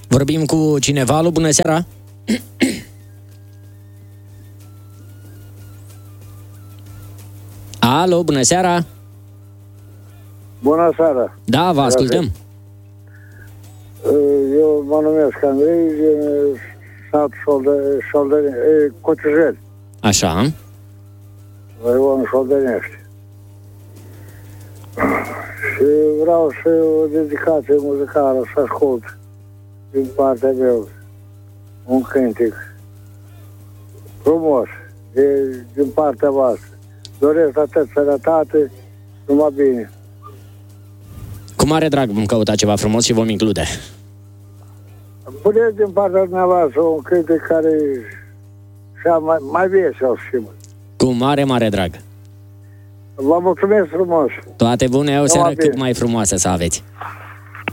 Vorbim cu cineva. Alo, bună seara! Alo, bună seara! Bună seara! Da, vă ascultăm. Eu mă numesc Andrei, din satul Cotijel. Așa. Raionul Șoldănești. Și vreau și o dedicație muzicală să ascult din partea mea un cântic frumos din partea voastră. Doresc atât sănătate, numai bine. Cu mare drag vom căuta ceva frumos și vom include. Puneți din partea dumneavoastră un cântic care mai vesel și Cu mare, mare drag. vă mulțumesc frumos. Toate bune, o seară cât mai frumoasă să aveți.